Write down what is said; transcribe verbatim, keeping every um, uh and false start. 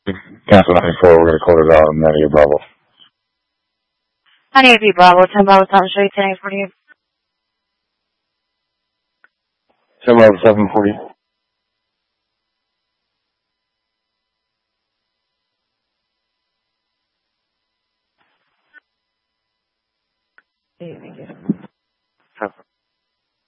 Cancel ninety-four, we're going to close it out on ninety-eight Bravo. ninety-eight Bravo, ten Bravo, Tom Street, ten eight forty-eight. ten Bravo, seven forty. Thank you.